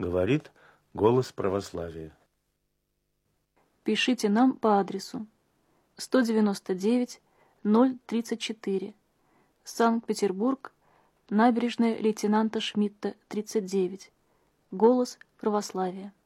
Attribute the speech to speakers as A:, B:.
A: говорит голос православия.
B: Пишите нам по адресу 199-034, Санкт-Петербург, набережная лейтенанта Шмидта, 39, голос православия.